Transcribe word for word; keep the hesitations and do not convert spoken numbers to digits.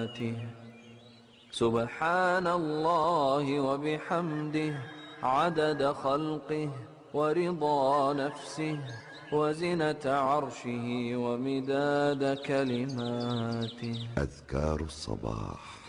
صفاته. سبحان الله وبحمده عدد خلقه ورضا نفسه وزنة عرشه ومداد كلماته. أذكار الصباح.